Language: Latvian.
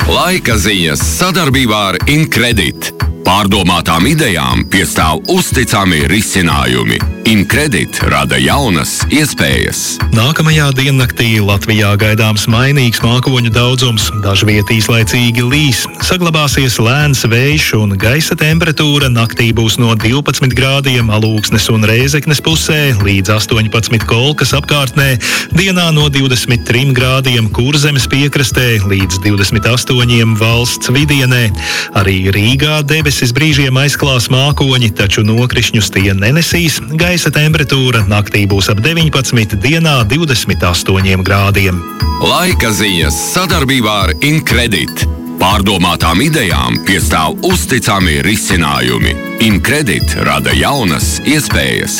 Laika ziņas sadarbībā ar Incredit. Pārdomātām idejām piestāv uzticami risinājumi. Incredit rada jaunas iespējas. Nākamajā diennaktī Latvijā gaidāms mainīgs mākoņu daudzums, dažviet īslaicīgi līs. Saglabāsies lēns vējš un gaisa temperatūra naktī būs no 12 grādiem Alūksnes un Rēzeknes pusē līdz 18 Kolkas apkārtnē, dienā no 23 grādiem Kurzemes piekrastē līdz 28 valsts vidienē. Arī Rīgā debesis brīžiem aizklās mākoņi, taču nokrišņus tie nenesīs. Gaisa temperatūra naktī būs ap 19, dienā 28 grādiem. Laika ziņas sadarbībā ar Incredit. Pārdomātām idejām piestāv uzticami risinājumi. Incredit rada jaunas iespējas.